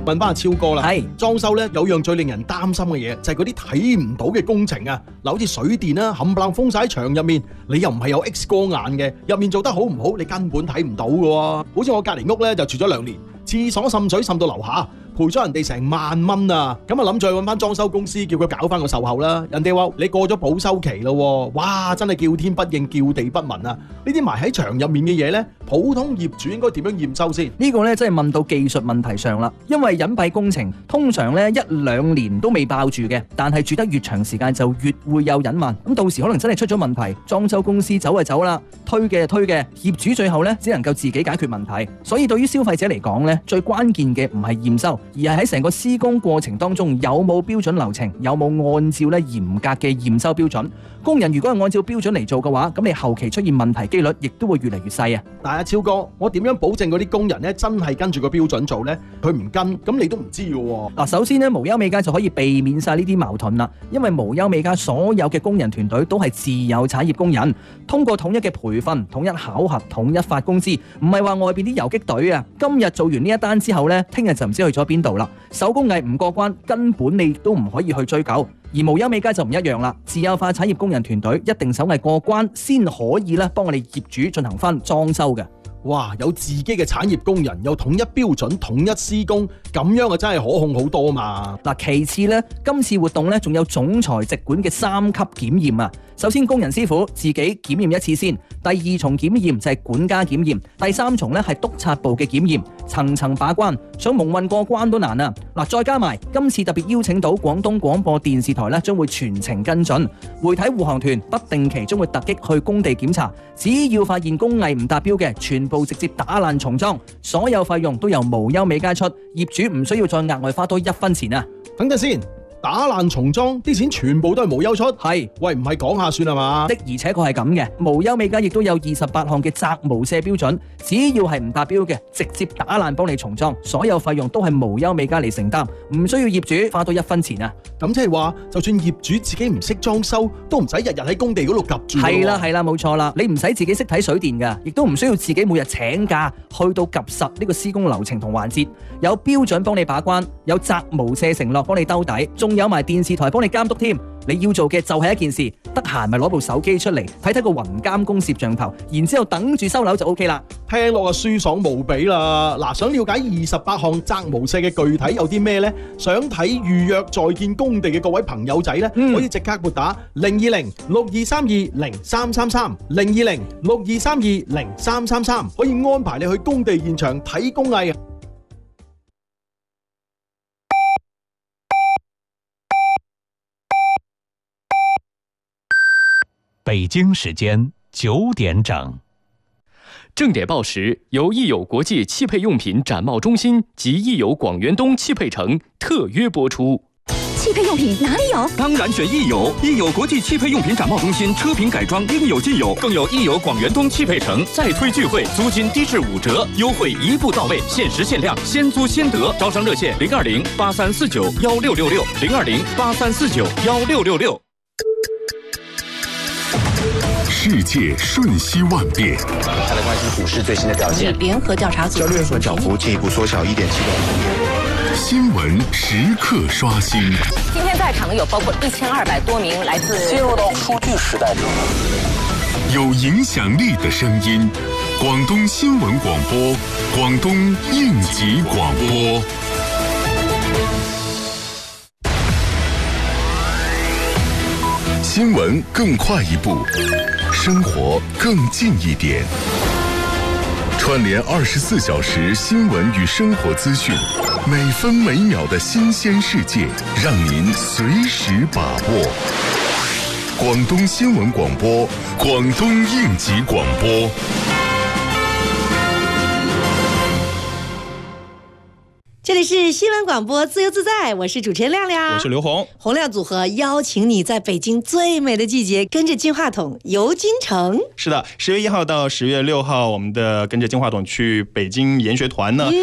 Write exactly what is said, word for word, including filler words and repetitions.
問翻阿超哥啦， 係裝修咧有樣最令人擔心嘅嘢，就係嗰啲睇唔到嘅工程啊，嗱好似水電啦，冚唪唥封晒喺牆入面，你又唔係有 X 光眼嘅，入面做得好唔好，你根本睇唔到嘅喎。好似我隔離屋咧就住咗兩年，廁所滲水滲到樓下。賠咗人哋成萬蚊啊！咁啊諗住去揾翻裝修公司，叫佢搞翻個售後啦。人哋話你過咗保修期咯，哇！真係叫天不應，叫地不聞啊！呢啲埋喺牆入面嘅嘢呢，普通業主應該點樣驗收先？ 呢個呢，真係問到技術問題上啦。因為隱蔽工程通常呢一兩年都未爆住嘅，但係住得越長時間就越會有隱患。咁到時可能真係出咗問題，裝修公司走就走啦，推嘅就推嘅，業主最後呢只能夠自己解決問題。所以對於消費者嚟講呢，最關鍵嘅唔係驗收，而係喺成個施工過程當中有冇標準流程，有冇按照咧嚴格嘅驗收標準。工人如果係按照標準嚟做嘅話，咁你後期出現問題機率亦都會越嚟越細啊！ 但係阿超哥，我點樣保證嗰啲工人咧真係跟住個標準做呢？佢唔跟，咁你都唔知嘅喎。 嗱，首先咧無憂美家就可以避免晒呢啲矛盾啦，因為無憂美家所有嘅工人團隊都係自有產業工人，通過統一嘅培訓、統一考核、統一發工資，唔係話外邊啲游擊隊啊，今日做完呢一單之後呢，聽日就唔知去咗邊度啦。手工藝唔過關，根本你都唔可以去追究。而無憂美家就唔一樣啦，自有化產業工人團隊一定手藝過關，先可以咧幫我哋業主進行翻裝修嘅。 哇！有自己嘅產業工人，有統一標準、統一施工，咁樣啊真係可控好多嘛！ 嗱，其次呢，今次活動呢仲有總裁直管嘅三級檢驗啊。首先工人師傅自己檢驗一次先，第二重檢驗就係管家檢驗，第三重呢係督察部嘅檢驗，層層把關，想蒙混過關都難啊！嗱，再加埋今次特別邀請到廣東廣播電視台呢，將會全程跟進，媒體護航團不定期將會突擊去工地檢查，只要發現工藝唔達標嘅，全部直接打爛重裝，所有費用都由無憂美家出，業主唔需要再額外花多一分錢啊！ 等陣先。打爛重裝啲錢全部都係無憂出， 係喂唔係講下算係嘛？ 的而且確係咁嘅，無憂美家亦都有二十八項嘅責無赦標準，只要係唔達標嘅，直接打爛幫你重裝，所有費用都係無憂美家嚟承擔，唔需要業主花多一分錢啊！ 咁即係話，就算業主自己唔識裝修，都唔使日日喺工地嗰度夾住。 係啦係啦，冇錯啦，你唔使自己識睇水電噶，亦都唔需要自己每日請假去到夾實呢個施工流程同環節，有標準幫你把關，有責無赦承諾幫你兜底，仲有埋電視台幫你監督添。你要做嘅就係一件事，得閒咪攞部手機出嚟睇睇個雲監工攝像頭，然之後等住收樓就 O K 啦。 聽落啊舒爽無比啦！嗱，想了解二十八項責無赦嘅具體有啲咩呢？想睇預約在建工地嘅各位朋友仔呢，嗯、可以即刻撥打零二零六二三二零三三三零二零六二三二零三三三，可以安排你去工地現場睇工藝。 北京時間九點整， 正點報時由益友國際汽配用品展貿中心及益友廣源東汽配城特約播出。 汽配用品哪裡有？ 當然選益友，益友國際汽配用品展貿中心，車品改裝應有盡有，更有益友廣源東汽配城再推聚會，租金低至五折，優惠一步到位，限時限量，先租先得。招商熱線零二零八三四九幺六六六零二零八三四九幺六六六。 世界瞬息万變， 它的關係股市最新的表現。 聯合調查組交易所漲幅進一步縮小一點七個百分點。 新聞時刻刷新。 今天在場的有包括一千二百多名來自。 進入到數據時代中， 有影響力的聲音，廣東新聞廣播，廣東應急廣播。新聞更快一步，生活更近一點。串聯二十四小時新聞與生活資訊，每分每秒的新鮮世界，讓您隨時把握。廣東新聞廣播，廣東應急廣播。 這裡是新聞廣播自由自在，我是主持人亮亮， 我是劉紅。 洪亮組合邀請你在北京最美的季節，跟着金話筒遊京城。 是的，十月一號到十月六號，我們的跟着金話筒去北京研學團呢。嗯